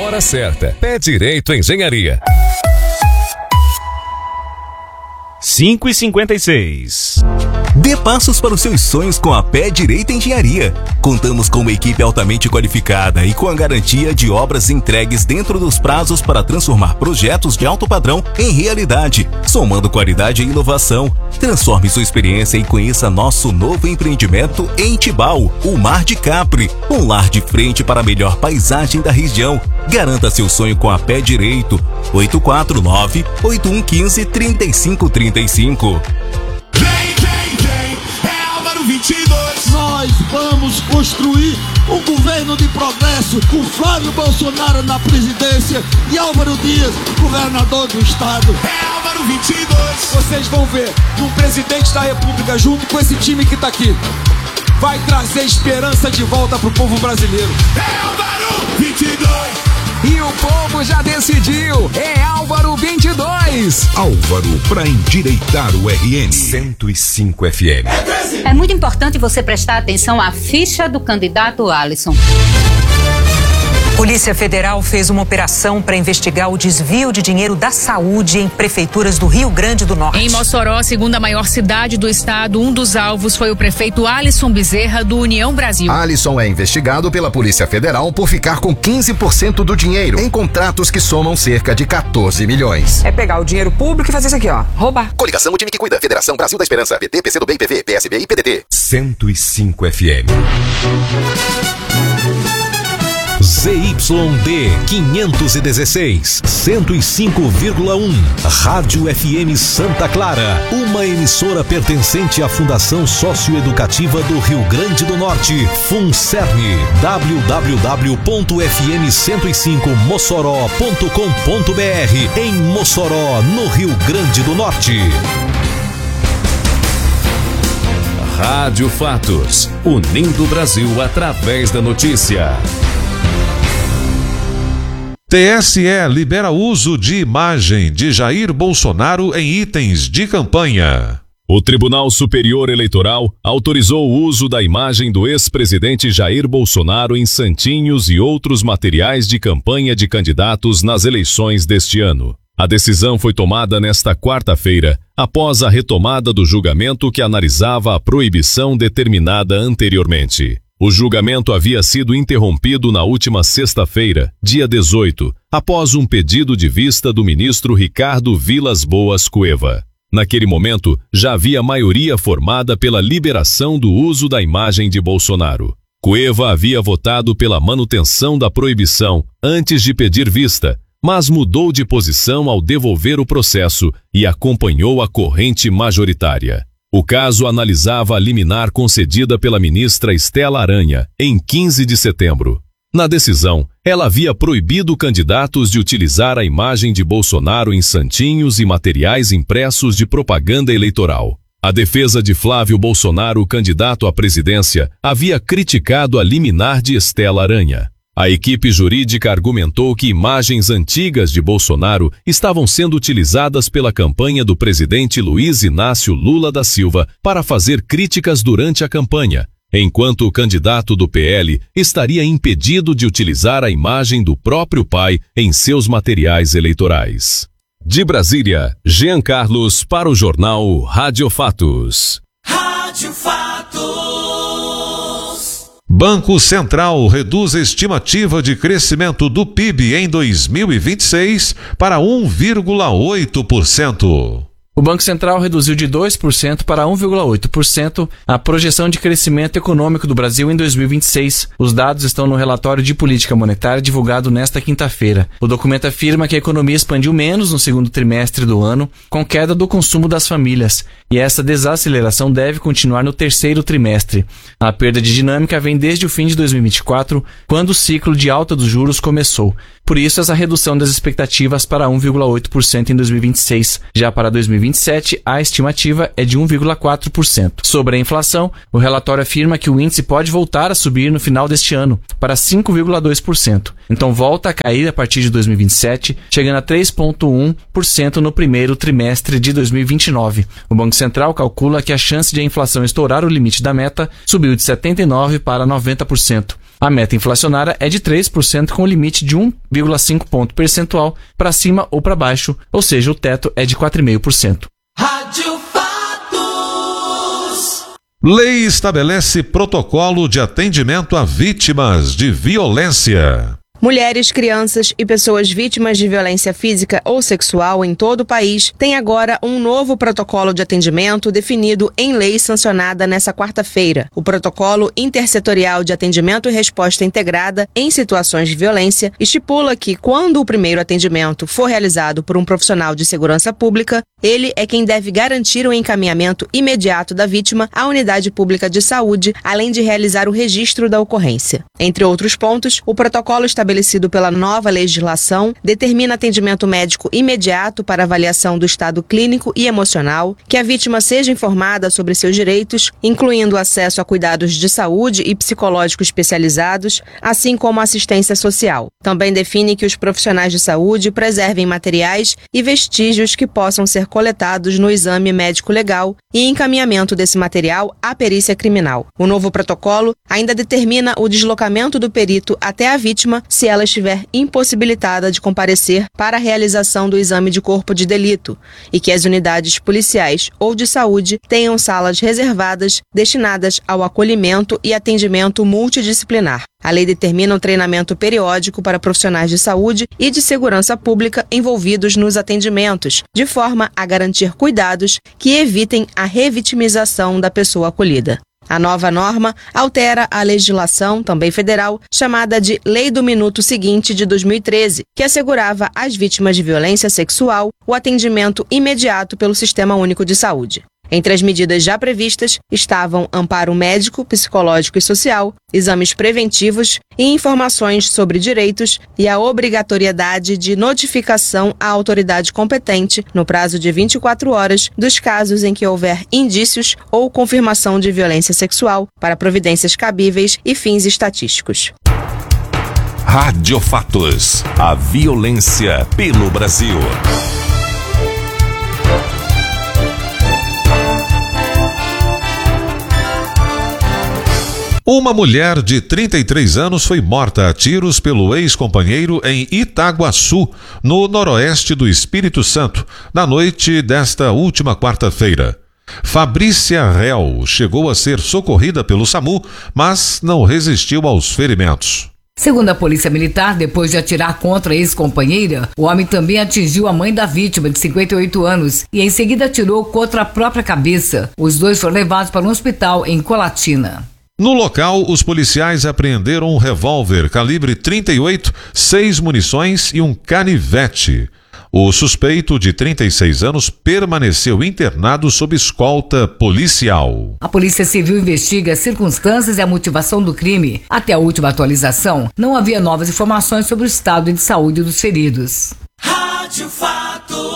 hora certa. Pé Direito Engenharia. 5h56. Dê passos para os seus sonhos com a Pé Direito Engenharia. Contamos com uma equipe altamente qualificada e com a garantia de obras entregues dentro dos prazos para transformar projetos de alto padrão em realidade, somando qualidade e inovação. Transforme sua experiência e conheça nosso novo empreendimento em Tibau, o Mar de Capri, um lar de frente para a melhor paisagem da região. Garanta seu sonho com a Pé Direito. 849-8115-3535. Nós vamos construir um governo de progresso com Flávio Bolsonaro na presidência e Álvaro Dias, governador do estado. É Álvaro 22. Vocês vão ver que um presidente da República, junto com esse time que tá aqui, vai trazer esperança de volta pro povo brasileiro. É Álvaro 22. E o povo já decidiu, é Álvaro 22. Álvaro, para endireitar o RN. 105 FM. É muito importante você prestar atenção à ficha do candidato Alisson. Polícia Federal fez uma operação para investigar o desvio de dinheiro da saúde em prefeituras do Rio Grande do Norte. Em Mossoró, segunda maior cidade do estado, um dos alvos foi o prefeito Alisson Bezerra, do União Brasil. Alisson é investigado pela Polícia Federal por ficar com 15% do dinheiro em contratos que somam cerca de 14 milhões. É pegar o dinheiro público e fazer isso aqui, ó, roubar. Coligação, o time que cuida. Federação Brasil da Esperança. PT, PCdoB, IPV, PSB e PDT. 105 FM. ZYD 516, 105,1. Rádio FM Santa Clara, uma emissora pertencente à Fundação Socioeducativa do Rio Grande do Norte, FUNCERN, www.fm105mossoró.com.br, em Mossoró, no Rio Grande do Norte. Rádio Fatos, unindo o Brasil através da notícia. TSE libera uso de imagem de Jair Bolsonaro em itens de campanha. O Tribunal Superior Eleitoral autorizou o uso da imagem do ex-presidente Jair Bolsonaro em santinhos e outros materiais de campanha de candidatos nas eleições deste ano. A decisão foi tomada nesta quarta-feira, após a retomada do julgamento que analisava a proibição determinada anteriormente. O julgamento havia sido interrompido na última sexta-feira, dia 18, após um pedido de vista do ministro Ricardo Vilas Boas Cueva. Naquele momento, já havia maioria formada pela liberação do uso da imagem de Bolsonaro. Cueva havia votado pela manutenção da proibição antes de pedir vista, mas mudou de posição ao devolver o processo e acompanhou a corrente majoritária. O caso analisava a liminar concedida pela ministra Estela Aranha, em 15 de setembro. Na decisão, ela havia proibido candidatos de utilizar a imagem de Bolsonaro em santinhos e materiais impressos de propaganda eleitoral. A defesa de Flávio Bolsonaro, candidato à presidência, havia criticado a liminar de Estela Aranha. A equipe jurídica argumentou que imagens antigas de Bolsonaro estavam sendo utilizadas pela campanha do presidente Luiz Inácio Lula da Silva para fazer críticas durante a campanha, enquanto o candidato do PL estaria impedido de utilizar a imagem do próprio pai em seus materiais eleitorais. De Brasília, Jean Carlos para o jornal Rádio Fatos. Rádio Fatos. Banco Central reduz a estimativa de crescimento do PIB em 2026 para 1,8%. O Banco Central reduziu de 2% para 1,8% a projeção de crescimento econômico do Brasil em 2026. Os dados estão no relatório de política monetária divulgado nesta quinta-feira. O documento afirma que a economia expandiu menos no segundo trimestre do ano, com queda do consumo das famílias, e essa desaceleração deve continuar no terceiro trimestre. A perda de dinâmica vem desde o fim de 2024, quando o ciclo de alta dos juros começou. Por isso, essa redução das expectativas para 1,8% em 2026. Já para 2027, a estimativa é de 1,4%. Sobre a inflação, o relatório afirma que o índice pode voltar a subir no final deste ano, para 5,2%. Então volta a cair a partir de 2027, chegando a 3,1% no primeiro trimestre de 2029. O Banco Central calcula que a chance de a inflação estourar o limite da meta subiu de 79% para 90%. A meta inflacionária é de 3% com o limite de 1,5 ponto percentual para cima ou para baixo, ou seja, o teto é de 4,5%. Rádio Fatos. Lei estabelece protocolo de atendimento a vítimas de violência. Mulheres, crianças e pessoas vítimas de violência física ou sexual em todo o país têm agora um novo protocolo de atendimento definido em lei sancionada nesta quarta-feira. O Protocolo Intersetorial de Atendimento e Resposta Integrada em Situações de Violência estipula que, quando o primeiro atendimento for realizado por um profissional de segurança pública, ele é quem deve garantir o encaminhamento imediato da vítima à unidade pública de saúde, além de realizar o registro da ocorrência. Entre outros pontos, o protocolo estabelecido pela nova legislação determina atendimento médico imediato para avaliação do estado clínico e emocional, que a vítima seja informada sobre seus direitos, incluindo acesso a cuidados de saúde e psicológico especializados, assim como assistência social. Também define que os profissionais de saúde preservem materiais e vestígios que possam ser coletados no exame médico legal e encaminhamento desse material à perícia criminal. O novo protocolo ainda determina o deslocamento do perito até a vítima se ela estiver impossibilitada de comparecer para a realização do exame de corpo de delito e que as unidades policiais ou de saúde tenham salas reservadas destinadas ao acolhimento e atendimento multidisciplinar. A lei determina um treinamento periódico para profissionais de saúde e de segurança pública envolvidos nos atendimentos, de forma a garantir cuidados que evitem a revitimização da pessoa acolhida. A nova norma altera a legislação, também federal, chamada de Lei do Minuto Seguinte de 2013, que assegurava às vítimas de violência sexual o atendimento imediato pelo Sistema Único de Saúde. Entre as medidas já previstas estavam amparo médico, psicológico e social, exames preventivos e informações sobre direitos e a obrigatoriedade de notificação à autoridade competente, no prazo de 24 horas, dos casos em que houver indícios ou confirmação de violência sexual para providências cabíveis e fins estatísticos. Rádio Fatos. A violência pelo Brasil. Uma mulher de 33 anos foi morta a tiros pelo ex-companheiro em Itaguaçu, no noroeste do Espírito Santo, na noite desta última quarta-feira. Fabrícia Réu chegou a ser socorrida pelo SAMU, mas não resistiu aos ferimentos. Segundo a Polícia Militar, depois de atirar contra a ex-companheira, o homem também atingiu a mãe da vítima, de 58 anos, e em seguida atirou contra a própria cabeça. Os dois foram levados para um hospital em Colatina. No local, os policiais apreenderam um revólver calibre 38, 6 munições e um canivete. O suspeito, de 36 anos, permaneceu internado sob escolta policial. A Polícia Civil investiga as circunstâncias e a motivação do crime. Até a última atualização, não havia novas informações sobre o estado de saúde dos feridos. Rádio Fatos.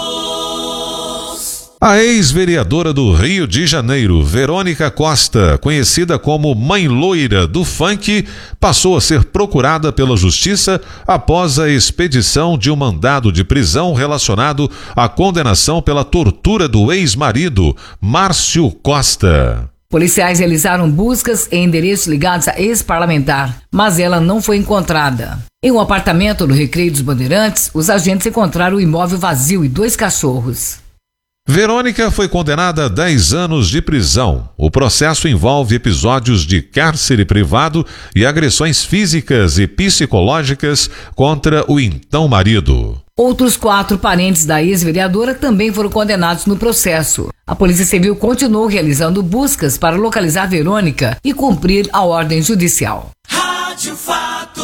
A ex-vereadora do Rio de Janeiro, Verônica Costa, conhecida como Mãe Loira do Funk, passou a ser procurada pela Justiça após a expedição de um mandado de prisão relacionado à condenação pela tortura do ex-marido, Márcio Costa. Policiais realizaram buscas em endereços ligados a ex-parlamentar, mas ela não foi encontrada. Em um apartamento no Recreio dos Bandeirantes, os agentes encontraram o imóvel vazio e 2 cachorros. Verônica foi condenada a 10 anos de prisão. O processo envolve episódios de cárcere privado e agressões físicas e psicológicas contra o então marido. Outros 4 parentes da ex-vereadora também foram condenados no processo. A Polícia Civil continuou realizando buscas para localizar Verônica e cumprir a ordem judicial. Rádio Fatos.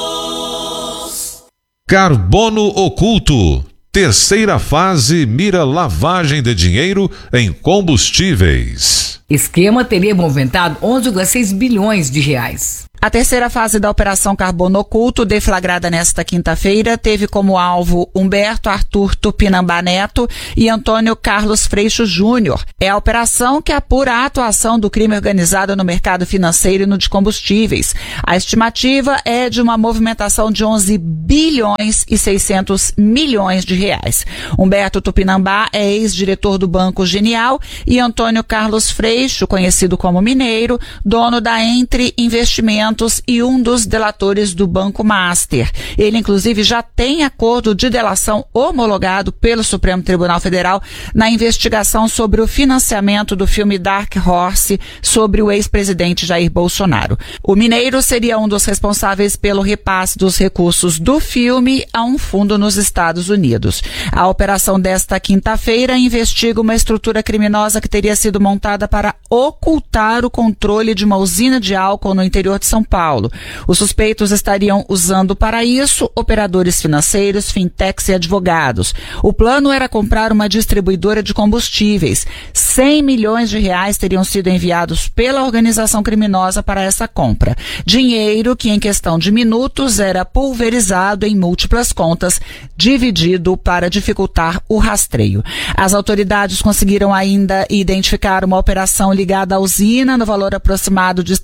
Carbono oculto. Terceira fase mira lavagem de dinheiro em combustíveis. Esquema teria movimentado 11,6 bilhões de reais. A terceira fase da Operação Carbono Oculto, deflagrada nesta quinta-feira, teve como alvo Humberto Arthur Tupinambá Neto e Antônio Carlos Freixo Júnior. É a operação que apura a atuação do crime organizado no mercado financeiro e no de combustíveis. A estimativa é de uma movimentação de 11 bilhões e 600 milhões de reais. Humberto Tupinambá é ex-diretor do Banco Genial e Antônio Carlos Freixo, conhecido como Mineiro, dono da Entre Investimentos investimentos e um dos delatores do Banco Master. Ele, inclusive, já tem acordo de delação homologado pelo Supremo Tribunal Federal na investigação sobre o financiamento do filme Dark Horse sobre o ex-presidente Jair Bolsonaro. O mineiro seria um dos responsáveis pelo repasse dos recursos do filme a um fundo nos Estados Unidos. A operação desta quinta-feira investiga uma estrutura criminosa que teria sido montada para ocultar o controle de uma usina de álcool no interior de São Paulo. Os suspeitos estariam usando para isso operadores financeiros, fintechs e advogados. O plano era comprar uma distribuidora de combustíveis. 100 milhões de reais teriam sido enviados pela organização criminosa para essa compra. Dinheiro que, em questão de minutos, era pulverizado em múltiplas contas, dividido para dificultar o rastreio. As autoridades conseguiram ainda identificar uma operação ligada à usina no valor aproximado de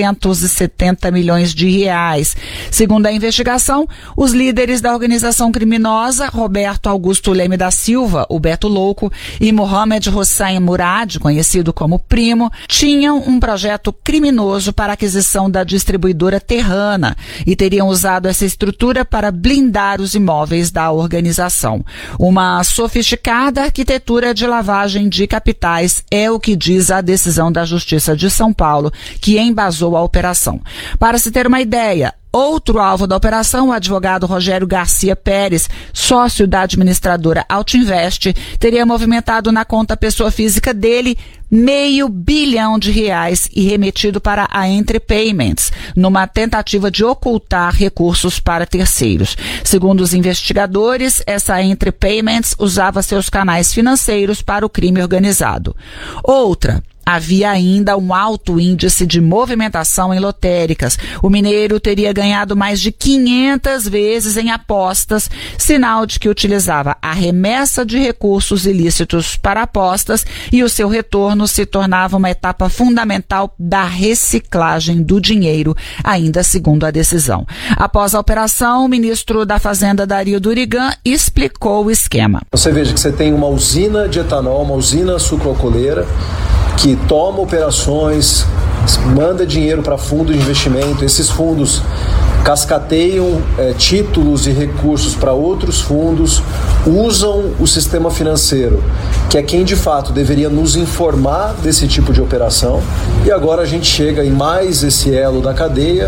370 milhões de reais. Segundo a investigação, os líderes da organização criminosa, Roberto Augusto Leme da Silva, o Beto Louco, e Mohamed Hossein Murad, conhecido como Primo, tinham um projeto criminoso para a aquisição da distribuidora Terrana e teriam usado essa estrutura para blindar os imóveis da organização. Uma sofisticada arquitetura de lavagem de capitais é o que diz a decisão da Justiça de São Paulo, que embasou a operação. Para se ter uma ideia, outro alvo da operação, o advogado Rogério Garcia Pérez, sócio da administradora Altinvest, teria movimentado na conta pessoa física dele R$500 bilhão e remetido para a Entre Payments, numa tentativa de ocultar recursos para terceiros. Segundo os investigadores, essa Entre Payments usava seus canais financeiros para o crime organizado. Outra, havia ainda um alto índice de movimentação em lotéricas. O mineiro teria ganhado mais de 500 vezes em apostas, sinal de que utilizava a remessa de recursos ilícitos para apostas e o seu retorno se tornava uma etapa fundamental da reciclagem do dinheiro, ainda segundo a decisão. Após a operação, o ministro da Fazenda, Dario Durigan, explicou o esquema. Você veja que você tem uma usina de etanol, uma usina sucroalcooleira, que toma operações, manda dinheiro para fundos de investimento, esses fundos cascateiam títulos e recursos para outros fundos, usam o sistema financeiro, que é quem de fato deveria nos informar desse tipo de operação, e agora a gente chega em mais esse elo da cadeia,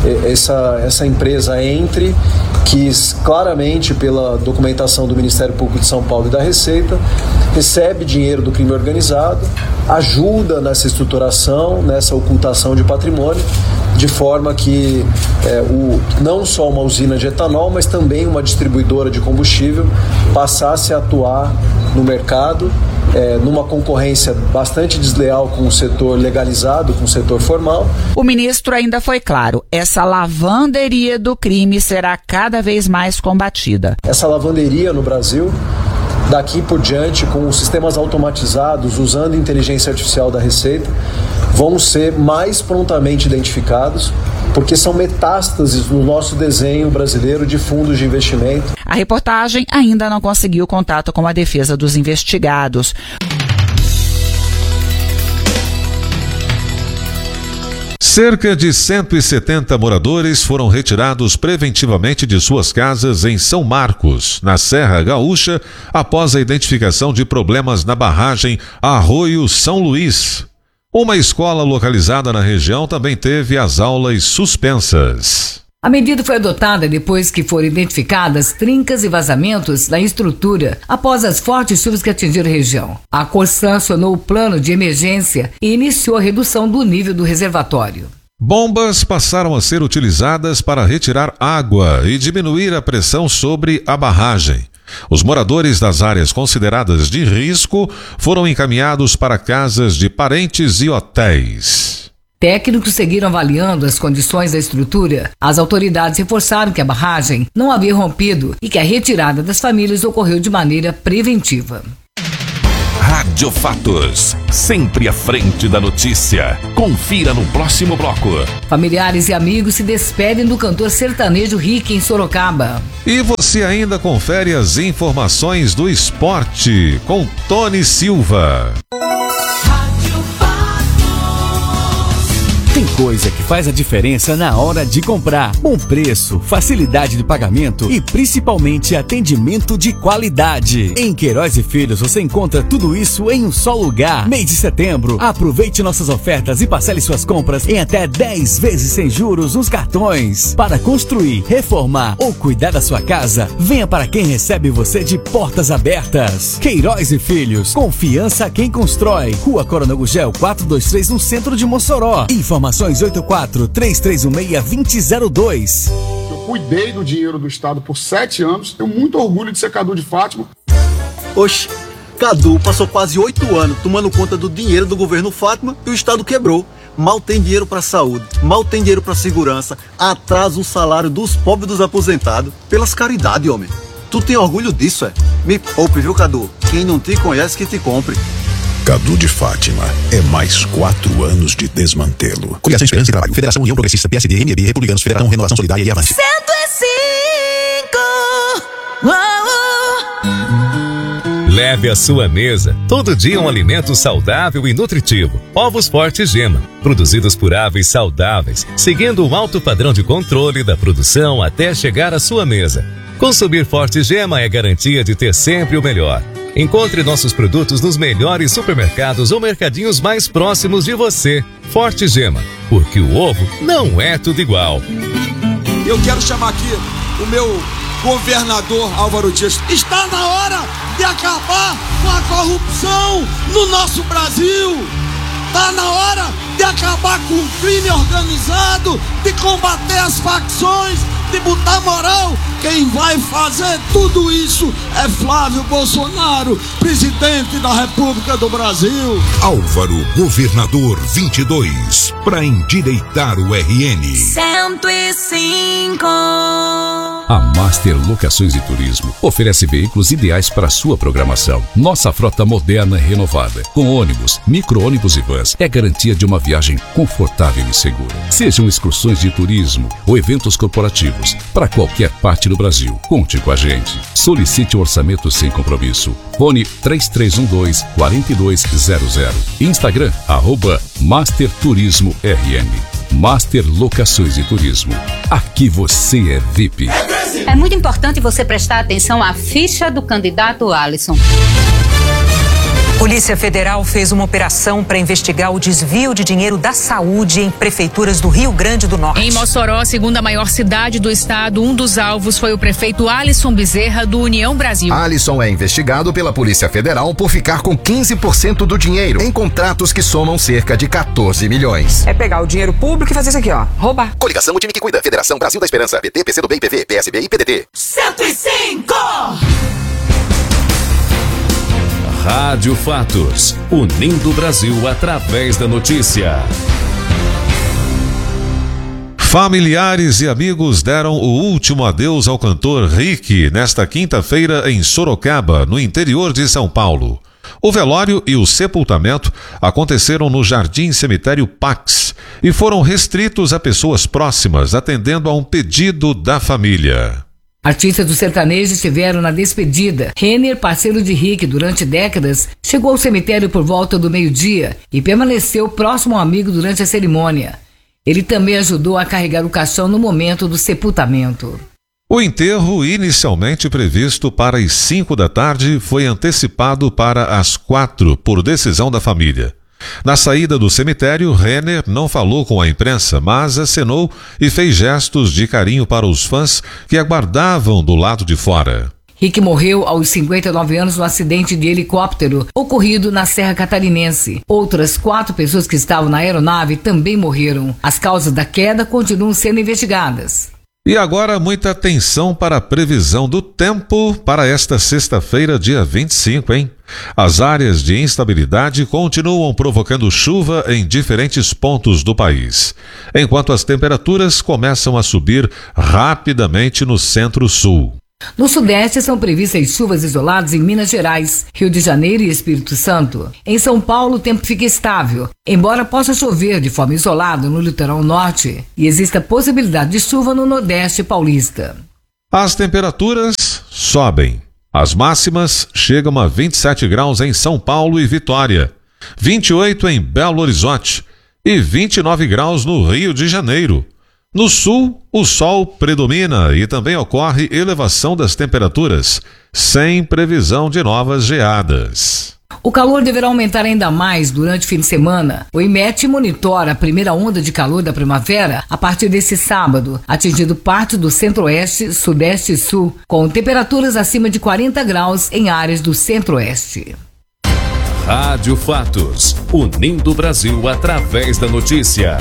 essa empresa Entre, que claramente pela documentação do Ministério Público de São Paulo e da Receita, recebe dinheiro do crime organizado, ajuda nessa estruturação, nessa ocultação de patrimônio, de forma que não só uma usina de etanol, mas também uma distribuidora de combustível passasse a atuar no mercado, numa concorrência bastante desleal com o setor legalizado, com o setor formal. O ministro ainda foi claro, essa lavanderia do crime será cada vez mais combatida. Essa lavanderia no Brasil, daqui por diante, com os sistemas automatizados, usando inteligência artificial da Receita, vão ser mais prontamente identificados, porque são metástases no nosso desenho brasileiro de fundos de investimento. A reportagem ainda não conseguiu contato com a defesa dos investigados. Cerca de 170 moradores foram retirados preventivamente de suas casas em São Marcos, na Serra Gaúcha, após a identificação de problemas na barragem Arroio São Luís. Uma escola localizada na região também teve as aulas suspensas. A medida foi adotada depois que foram identificadas trincas e vazamentos na estrutura após as fortes chuvas que atingiram a região. A Corsan acionou o plano de emergência e iniciou a redução do nível do reservatório. Bombas passaram a ser utilizadas para retirar água e diminuir a pressão sobre a barragem. Os moradores das áreas consideradas de risco foram encaminhados para casas de parentes e hotéis. Técnicos seguiram avaliando as condições da estrutura. As autoridades reforçaram que a barragem não havia rompido e que a retirada das famílias ocorreu de maneira preventiva. Rádio Fatos, sempre à frente da notícia. Confira no próximo bloco. Familiares e amigos se despedem do cantor sertanejo Rick em Sorocaba. E você ainda confere as informações do esporte com Tony Silva. Tem coisa loja que faz a diferença na hora de comprar. Bom preço, facilidade de pagamento e principalmente atendimento de qualidade. Em Queiroz e Filhos você encontra tudo isso em um só lugar. Mês de setembro, aproveite nossas ofertas e parcele suas compras em até 10 vezes sem juros nos cartões. Para construir, reformar ou cuidar da sua casa, venha para quem recebe você de portas abertas. Queiroz e Filhos, confiança a quem constrói. Rua Coronel Gugel 423 no centro de Mossoró. Informações 84-3316-2002. Eu cuidei do dinheiro do Estado por 7 anos. Tenho muito orgulho de ser Cadu de Fátima. Oxe, Cadu passou quase 8 anos tomando conta do dinheiro do governo Fátima e o Estado quebrou. Mal tem dinheiro para saúde, mal tem dinheiro para segurança, atrasa o salário dos pobres e dos aposentados. Pelas caridades, homem. Tu tem orgulho disso, é? Me poupe, viu, Cadu? Quem não te conhece, que te compre. Cadu de Fátima, é mais 4 anos de desmantelo. Coligação Esperança e Trabalho, Federação União Progressista, PSD, MDB, Republicanos, Federação Renovação Solidária e Avante. 105. Leve à sua mesa todo dia um alimento saudável e nutritivo. Ovos Forte Gema, produzidos por aves saudáveis, seguindo um alto padrão de controle da produção até chegar à sua mesa. Consumir Forte Gema é garantia de ter sempre o melhor. Encontre nossos produtos nos melhores supermercados ou mercadinhos mais próximos de você. Forte Gema, porque o ovo não é tudo igual. Eu quero chamar aqui o meu governador Álvaro Dias. Está na hora de acabar com a corrupção no nosso Brasil. Está na hora de acabar com o crime organizado, de combater as facções, de botar moral. Quem vai fazer tudo isso é Flávio Bolsonaro, presidente da República do Brasil. Álvaro, governador 22, para endireitar o RN. 105. A Master Locações e Turismo oferece veículos ideais para a sua programação. Nossa frota moderna e renovada, com ônibus, micro-ônibus e vans, é garantia de uma viagem confortável e segura. Sejam excursões de turismo ou eventos corporativos, para qualquer parte do Brasil, conte com a gente. Solicite o orçamento sem compromisso. Fone 3312-4200. Instagram, @Master Turismo RN. Master Locações e Turismo. Aqui você é VIP. É muito importante você prestar atenção à ficha do candidato Alisson. Polícia Federal fez uma operação para investigar o desvio de dinheiro da saúde em prefeituras do Rio Grande do Norte. Em Mossoró, segunda maior cidade do estado, um dos alvos foi o prefeito Alisson Bezerra, do União Brasil. Alisson é investigado pela Polícia Federal por ficar com 15% do dinheiro em contratos que somam cerca de 14 milhões. É pegar o dinheiro público e fazer isso aqui, ó, roubar. Coligação, o time que cuida. Federação Brasil da Esperança. PT, PCdoB, IPV, PSB e PDT. 105. Rádio Fatos, unindo o Brasil através da notícia. Familiares e amigos deram o último adeus ao cantor Rick nesta quinta-feira em Sorocaba, no interior de São Paulo. O velório e o sepultamento aconteceram no Jardim Cemitério Pax e foram restritos a pessoas próximas, atendendo a um pedido da família. Artistas do sertanejo estiveram na despedida. Renner, parceiro de Rick durante décadas, chegou ao cemitério por volta do meio-dia e permaneceu próximo ao amigo durante a cerimônia. Ele também ajudou a carregar o caixão no momento do sepultamento. O enterro, inicialmente previsto para as 5 da tarde, foi antecipado para as 4 por decisão da família. Na saída do cemitério, Renner não falou com a imprensa, mas acenou e fez gestos de carinho para os fãs que aguardavam do lado de fora. Rick morreu aos 59 anos no acidente de helicóptero ocorrido na Serra Catarinense. Outras 4 pessoas que estavam na aeronave também morreram. As causas da queda continuam sendo investigadas. E agora muita atenção para a previsão do tempo para esta sexta-feira, dia 25, hein? As áreas de instabilidade continuam provocando chuva em diferentes pontos do país, enquanto as temperaturas começam a subir rapidamente no centro-sul. No Sudeste são previstas chuvas isoladas em Minas Gerais, Rio de Janeiro e Espírito Santo. Em São Paulo o tempo fica estável, embora possa chover de forma isolada no litoral norte e exista possibilidade de chuva no Nordeste paulista. As temperaturas sobem. As máximas chegam a 27 graus em São Paulo e Vitória, 28 em Belo Horizonte, e 29 graus no Rio de Janeiro. No sul, o sol predomina e também ocorre elevação das temperaturas, sem previsão de novas geadas. O calor deverá aumentar ainda mais durante o fim de semana. O IMET monitora a primeira onda de calor da primavera a partir desse sábado, atingindo parte do centro-oeste, sudeste e sul, com temperaturas acima de 40 graus em áreas do centro-oeste. Rádio Fatos, unindo o Brasil através da notícia.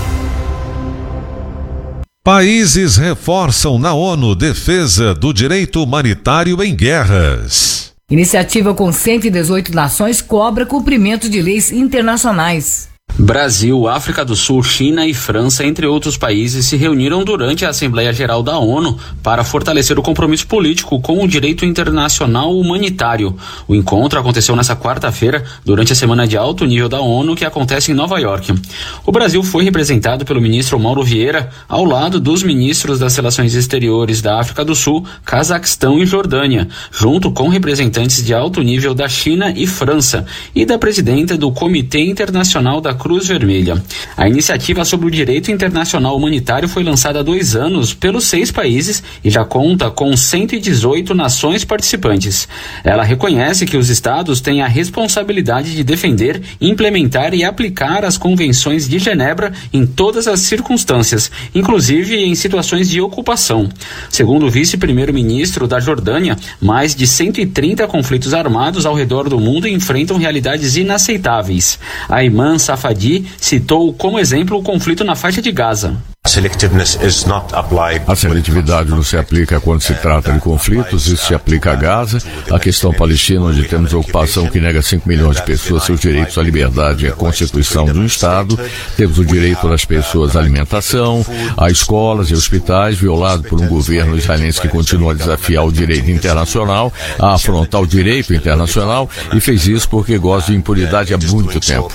Países reforçam na ONU defesa do direito humanitário em guerras. Iniciativa com 118 nações cobra cumprimento de leis internacionais. Brasil, África do Sul, China e França, entre outros países, se reuniram durante a Assembleia Geral da ONU para fortalecer o compromisso político com o direito internacional humanitário. O encontro aconteceu nesta quarta-feira, durante a Semana de Alto Nível da ONU, que acontece em Nova York. O Brasil foi representado pelo ministro Mauro Vieira, ao lado dos ministros das Relações Exteriores da África do Sul, Cazaquistão e Jordânia, junto com representantes de alto nível da China e França, e da presidenta do Comitê Internacional da Cruz Vermelha. A iniciativa sobre o direito internacional humanitário foi lançada há 2 anos pelos 6 países e já conta com 118 nações participantes. Ela reconhece que os estados têm a responsabilidade de defender, implementar e aplicar as convenções de Genebra em todas as circunstâncias, inclusive em situações de ocupação. Segundo o vice-primeiro-ministro da Jordânia, mais de 130 conflitos armados ao redor do mundo enfrentam realidades inaceitáveis. Ayman Safadi citou como exemplo o conflito na faixa de Gaza. A seletividade não se aplica quando se trata de conflitos, isso se aplica a Gaza, a questão palestina, onde temos a ocupação que nega 5 milhões de pessoas seus direitos à liberdade e à constituição de um Estado, temos o direito das pessoas à alimentação, a escolas e hospitais, violado por um governo israelense que continua a desafiar o direito internacional, a afrontar o direito internacional, e fez isso porque gosta de impunidade há muito tempo.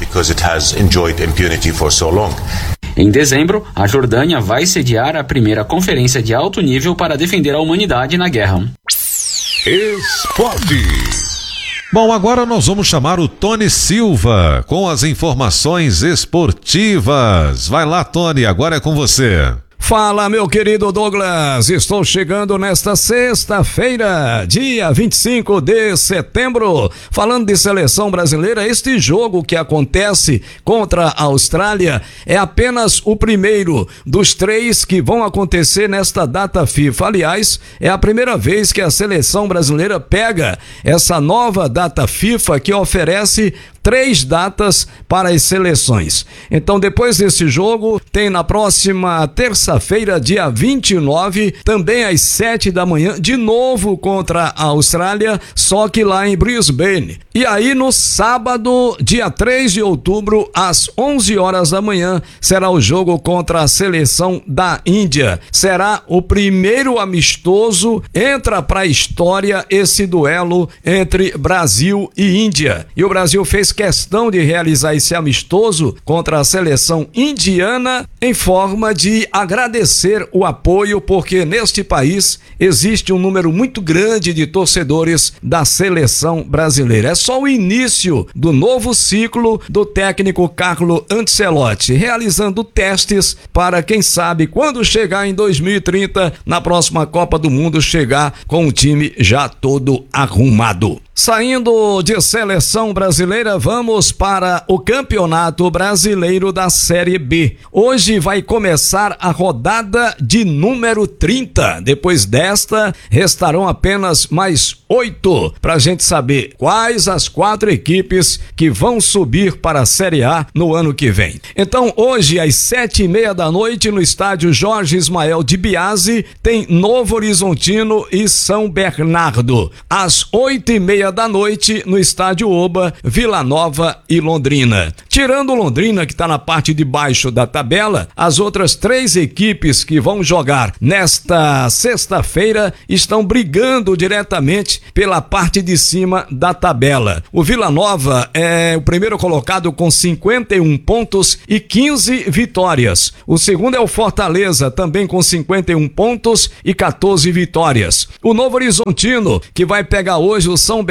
Em dezembro, a Jordânia vai sediar a primeira conferência de alto nível para defender a humanidade na guerra. Esporte. Bom, agora nós vamos chamar o Tony Silva com as informações esportivas. Vai lá, Tony, agora é com você. Fala, meu querido Douglas, estou chegando nesta sexta-feira, dia 25 de setembro, falando de seleção brasileira. Este jogo que acontece contra a Austrália é apenas o primeiro dos 3 que vão acontecer nesta data FIFA. Aliás, é a primeira vez que a seleção brasileira pega essa nova data FIFA que oferece 3 datas para as seleções. Então, depois desse jogo, tem na próxima terça-feira, dia 29, também às 7 da manhã, de novo contra a Austrália, só que lá em Brisbane. E aí, no sábado, dia 3 de outubro, às 11 horas da manhã, será o jogo contra a seleção da Índia. Será o primeiro amistoso, entra para a história esse duelo entre Brasil e Índia. E o Brasil fez questão de realizar esse amistoso contra a seleção indiana em forma de agradecer o apoio, porque neste país existe um número muito grande de torcedores da seleção brasileira. É só o início do novo ciclo do técnico Carlo Ancelotti, realizando testes para, quem sabe, quando chegar em 2030, na próxima Copa do Mundo, chegar com o time já todo arrumado. Saindo de seleção brasileira, vamos para o Campeonato Brasileiro da Série B. Hoje vai começar a rodada de número 30. Depois desta, restarão apenas mais 8 para a gente saber quais as 4 equipes que vão subir para a Série A no ano que vem. Então, hoje, às 7:30 da noite, no estádio Jorge Ismael de Biasi, tem Novo Horizontino e São Bernardo. Às 8:30 da noite, no estádio Oba, Vila Nova e Londrina. Tirando Londrina, que está na parte de baixo da tabela, as outras 3 equipes que vão jogar nesta sexta-feira estão brigando diretamente pela parte de cima da tabela. O Vila Nova é o primeiro colocado com 51 pontos e 15 vitórias. O segundo é o Fortaleza, também com 51 pontos e 14 vitórias. O Novo Horizontino, que vai pegar hoje o São Bernardo,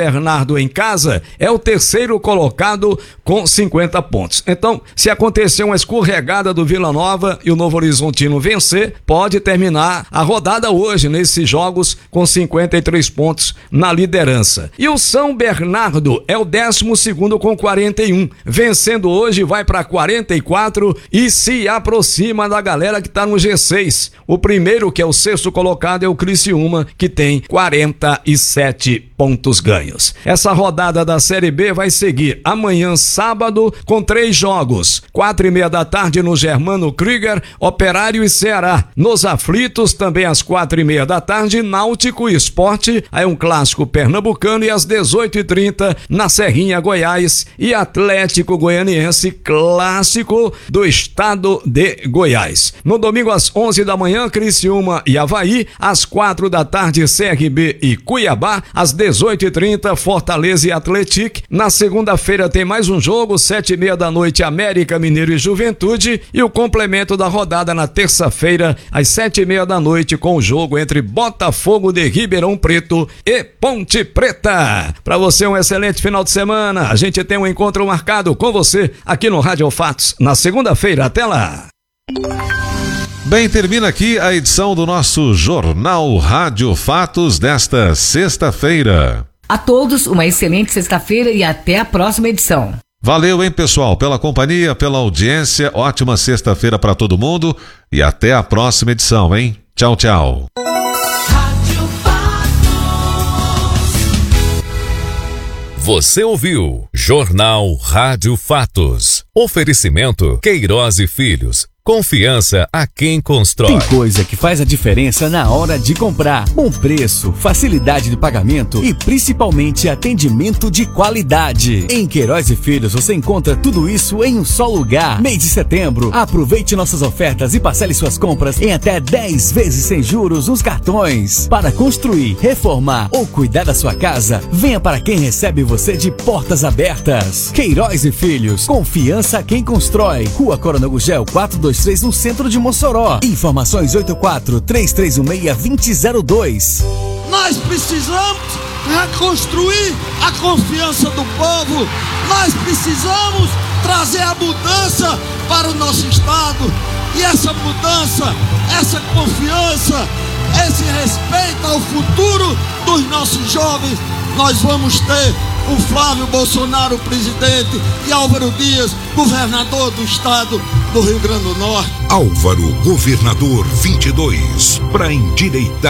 Bernardo em casa é o terceiro colocado com 50 pontos. Então, se acontecer uma escorregada do Vila Nova e o Novo Horizontino vencer, pode terminar a rodada hoje nesses jogos com 53 pontos na liderança. E o São Bernardo é o 12º com 41. Vencendo hoje vai para 44 e se aproxima da galera que está no G6. O primeiro, que é o sexto colocado, é o Criciúma, que tem 47 pontos ganhos. Essa rodada da Série B vai seguir amanhã, sábado, com 3 jogos. 4:30 da tarde no Germano Krieger, Operário e Ceará. Nos aflitos, também às 4:30 da tarde, Náutico e Sport, aí um clássico pernambucano, e às 18:30 na Serrinha, Goiás, e Atlético Goianiense, clássico do estado de Goiás. No domingo às 11 da manhã, Criciúma e Avaí, às 4 da tarde, CRB e Cuiabá, às 18:30, Fortaleza e Atlético. Na segunda-feira tem mais um jogo, 7:30 da noite, América Mineiro e Juventude, e o complemento da rodada na terça-feira, às 7:30 da noite, com o jogo entre Botafogo de Ribeirão Preto e Ponte Preta. Para você, um excelente final de semana. A gente tem um encontro marcado com você aqui no Rádio Fatos na segunda-feira. Até lá. Bem, termina aqui a edição do nosso Jornal Rádio Fatos desta sexta-feira. A todos, uma excelente sexta-feira e até a próxima edição. Valeu, hein, pessoal, pela companhia, pela audiência. Ótima sexta-feira para todo mundo e até a próxima edição, hein? Tchau, tchau. Você ouviu Jornal Rádio Fatos. Oferecimento Queiroz e Filhos. Confiança a quem constrói. Tem coisa que faz a diferença na hora de comprar. Bom preço, facilidade de pagamento e principalmente atendimento de qualidade. Em Queiroz e Filhos você encontra tudo isso em um só lugar. Mês de setembro, aproveite nossas ofertas e parcele suas compras em até 10 vezes sem juros nos cartões. Para construir, reformar ou cuidar da sua casa, venha para quem recebe você de portas abertas. Queiroz e Filhos, confiança a quem constrói. Rua Coronel Gugel 423, no centro de Mossoró. Informações 84-3316-2002. Nós precisamos reconstruir a confiança do povo. Nós precisamos trazer a mudança para o nosso estado. E essa mudança, essa confiança, esse respeito ao futuro dos nossos jovens, nós vamos ter o Flávio Bolsonaro, presidente, e Álvaro Dias, governador do estado do Rio Grande do Norte. Álvaro, governador 22, para endireitar